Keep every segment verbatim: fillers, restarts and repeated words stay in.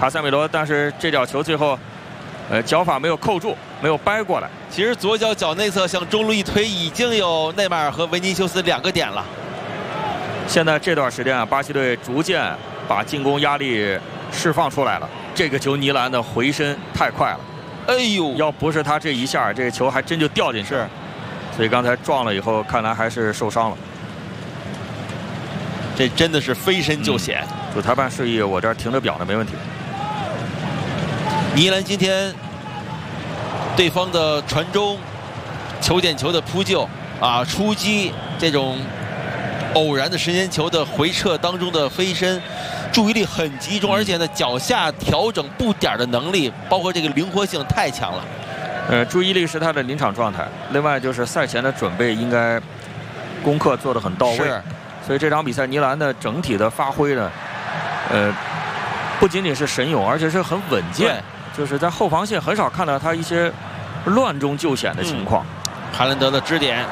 卡塞米罗，但是这脚球最后，呃，脚法没有扣住，没有掰过来。 其实左脚脚内侧向中路一推，已经有内马尔和维尼修斯两个点了。 现在这段时间啊，巴西队逐渐把进攻压力释放出来了。这个球尼兰的回身太快了， 哎呦， 要不是他这一下，这个球还真就掉进去了。所以刚才撞了以后，看来还是受伤了。 这真的是飞身就险。 嗯、主裁判示意我这儿停着表呢，没问题。 尼兰今天对方的传中、球点球的扑救啊、出击这种偶然的时间球的回撤当中的飞身，注意力很集中，而且呢脚下调整步点的能力，包括这个灵活性太强了。 呃，注意力是他的临场状态，另外就是赛前的准备应该功课做得很到位。 是， 所以这场比赛尼兰的整体的发挥呢，呃，不仅仅是神勇，而且是很稳健。就是在后防线很少看到他一些乱中救险的情况。 嗯、哈兰德的支点，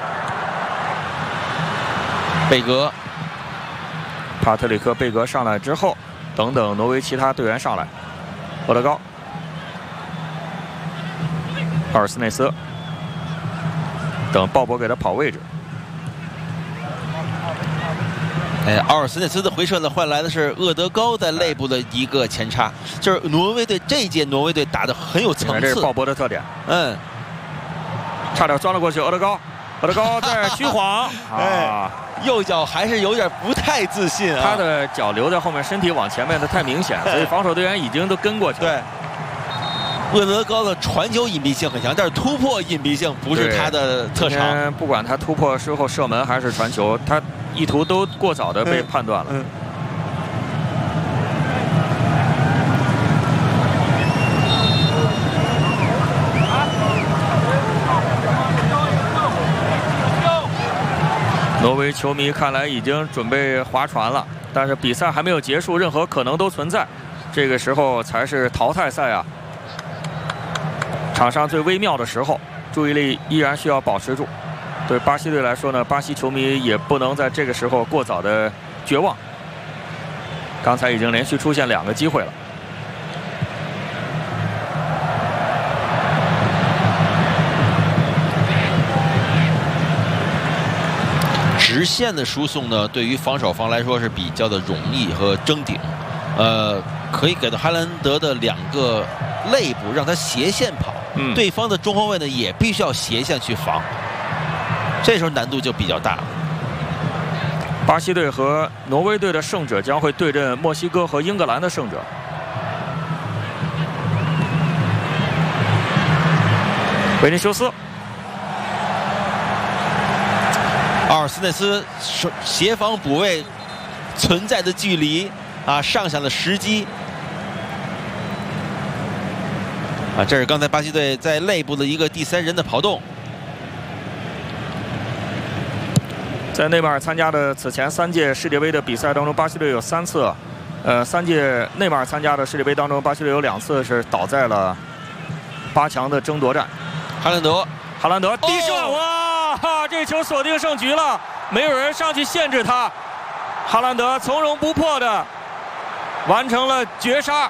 贝格、 帕特里克·贝格上来之后，等等挪威其他队员上来，厄德高、阿尔斯内斯等鲍勃给他跑位置。 哎，奥尔斯内斯的回撤呢，换来的是厄德高在内部的一个前插，就是挪威队这一届挪威队打得很有层次。 这是鲍勃的特点。 嗯， 差点钻了过去，厄德高，厄德高在虚晃， 啊，右脚还是有点不太自信啊。 他的脚留在后面，身体往前面的太明显，所以防守队员已经都跟过去了。 对，厄德高的传球隐蔽性很强，但是突破隐蔽性不是他的特长。 不管他突破之后射门还是传球，他意图都过早的被判断了。嗯嗯、挪威球迷看来已经准备划船了，但是比赛还没有结束，任何可能都存在。这个时候才是淘汰赛啊，场上最微妙的时候，注意力依然需要保持住。对巴西队来说呢，巴西球迷也不能在这个时候过早的绝望。刚才已经连续出现两个机会了。 直线的输送呢，对于防守方来说是比较的容易和争顶，呃，可以给到哈兰德的两个肋部，让他斜线跑，嗯、对方的中后卫呢也必须要斜线去防，这时候难度就比较大了。 巴西队和挪威队的胜者将会对阵墨西哥和英格兰的胜者。维尼修斯。 奥尔斯内斯协防补位存在的距离啊，上下的时机啊，这是刚才巴西队在内部的一个第三人的跑动。 在内马尔参加的此前三届世界杯的比赛当中，巴西队有三次，呃，三届内马尔参加的世界杯当中，巴西队有两次是倒在了八强的争夺战。 哈兰德， 哈兰德低射，哇！哈，这球锁定胜局了，没有人上去限制他，哈兰德从容不迫的完成了绝杀。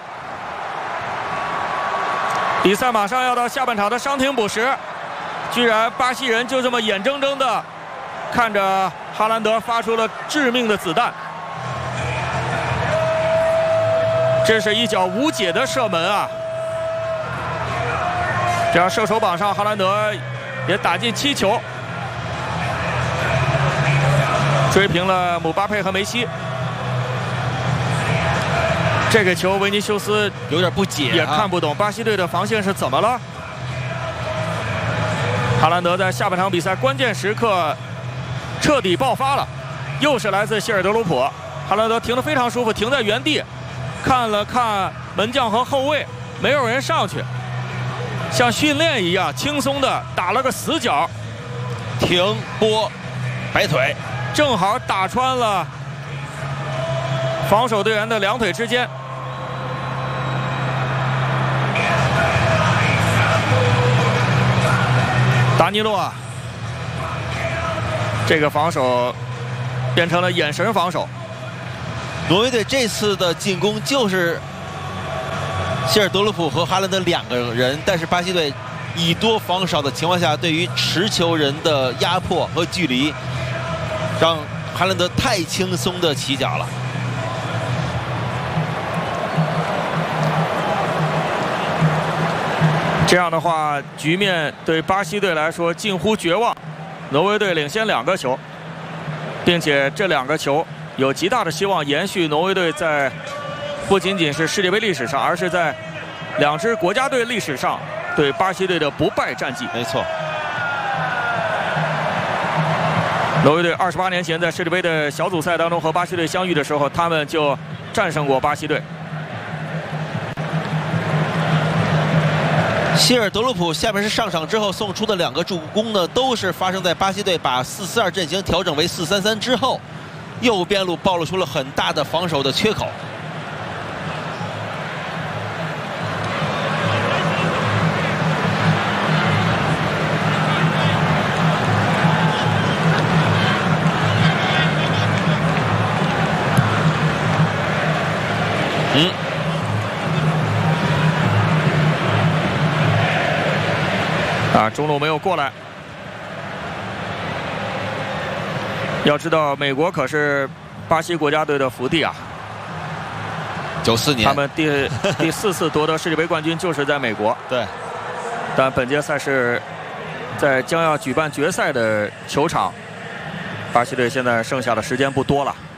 比赛马上要到下半场的伤停补时，居然巴西人就这么眼睁睁的看着哈兰德发出了致命的子弹，这是一脚无解的射门啊！这样射手榜上，哈兰德也打进七球，追平了姆巴佩和梅西。这个球维尼修斯有点不解、啊， 也看不懂巴西队的防线是怎么了。哈兰德在下半场比赛关键时刻彻底爆发了，又是来自希尔德鲁普。哈兰德停得非常舒服，停在原地，看了看门将和后卫，没有人上去，像训练一样轻松的打了个死角， 停波摆腿， 正好打穿了防守队员的两腿之间。达尼洛啊，这个防守变成了眼神防守。 挪威队这次的进攻就是希尔德鲁普和哈兰德两个人，但是巴西队以多防少的情况下，对于持球人的压迫和距离，让哈兰德太轻松的起脚了。 这样的话，局面对巴西队来说近乎绝望，挪威队领先两个球，并且这两个球有极大的希望延续挪威队在不仅仅是世界杯历史上，而是在两支国家队历史上对巴西队的不败战绩。 没错， 挪威队二十八年前在世界杯的小组赛当中和巴西队相遇的时候，他们就战胜过巴西队。 希尔德鲁普下面是上场之后送出的两个助攻呢，都是发生在巴西队把四四二阵型调整为四三三之后，右边路暴露出了很大的防守的缺口。嗯。 啊，中路没有过来。要知道，美国可是巴西国家队的福地啊。 九四年， 他们第第四次夺得世界杯冠军就是在美国。 对。 但本届赛事在将要举办决赛的球场，巴西队现在剩下的时间不多了。